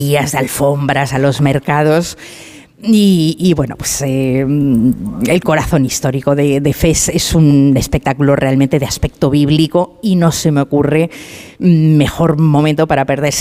de alfombras, a los mercados. Y bueno, pues el corazón histórico de Fes es un espectáculo realmente de aspecto bíblico y no se me ocurre mejor momento para perderse